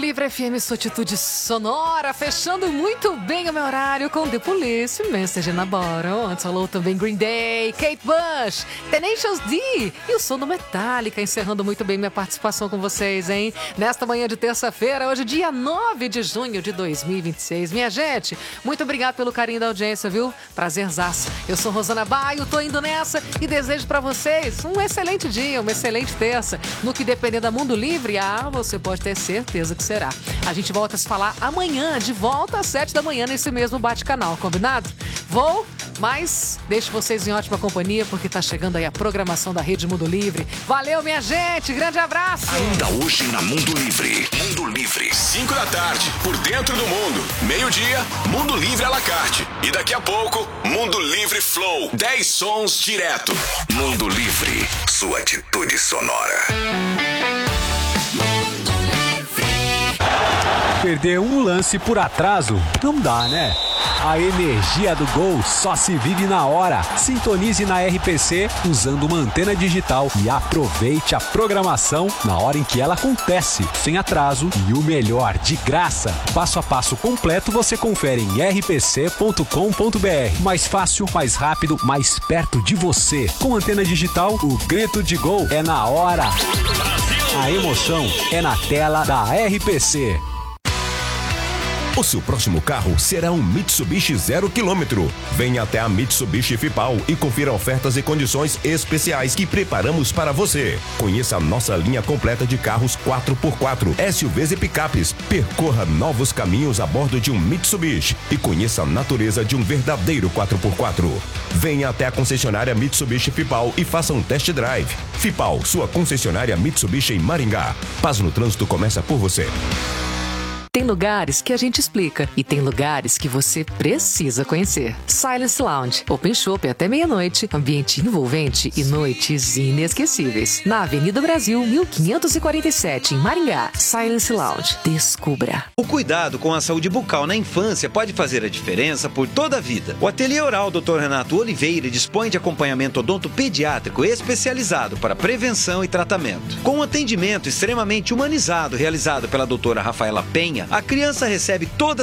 Livre FM, sua atitude sonora, fechando muito bem o meu horário com The Police, Message na Bottom. Antes falou também Green Day, Kate Bush, Tenacious D e o som do Metallica, encerrando muito bem minha participação com vocês, hein? Nesta manhã de terça-feira, hoje dia 9 de junho de 2026. Minha gente, muito obrigado pelo carinho da audiência, viu? Prazerzaço. Eu sou Rosana Baio, tô indo nessa e desejo pra vocês um excelente dia, uma excelente terça. No que depender da Mundo Livre, você pode ter certeza que será. A gente volta a se falar amanhã, de volta às 7 da manhã nesse mesmo bate-canal, combinado? Vou, mas deixo vocês em ótima companhia porque tá chegando aí a programação da Rede Mundo Livre. Valeu, minha gente, grande abraço! Ainda hoje na Mundo Livre. Mundo Livre. 5 da tarde, por dentro do mundo. Meio-dia, Mundo Livre à la carte. E daqui a pouco, Mundo Livre Flow. 10 sons direto. Mundo Livre, sua atitude sonora. Perder um lance por atraso não dá, né? A energia do gol só se vive na hora. Sintonize na RPC usando uma antena digital e aproveite a programação na hora em que ela acontece, sem atraso e o melhor, de graça. Passo a passo completo você confere em rpc.com.br. Mais fácil, mais rápido, mais perto de você. Com antena digital, o grito de gol é na hora. A emoção é na tela da RPC. O seu próximo carro será um Mitsubishi 0 km. Venha até a Mitsubishi Fipal e confira ofertas e condições especiais que preparamos para você. Conheça a nossa linha completa de carros 4x4, SUVs e picapes. Percorra novos caminhos a bordo de um Mitsubishi e conheça a natureza de um verdadeiro 4x4. Venha até a concessionária Mitsubishi Fipal e faça um test drive. Fipal, sua concessionária Mitsubishi em Maringá. Paz no trânsito começa por você. Tem lugares que a gente explica e tem lugares que você precisa conhecer. Silence Lounge, Open Shop até meia-noite, ambiente envolvente e noites inesquecíveis. Na Avenida Brasil, 1547, em Maringá. Silence Lounge, descubra. O cuidado com a saúde bucal na infância pode fazer a diferença por toda a vida. O Ateliê Oral Dr. Renato Oliveira dispõe de acompanhamento odontopediátrico especializado para prevenção e tratamento. Com um atendimento extremamente humanizado realizado pela doutora Rafaela Penha, a criança recebe todas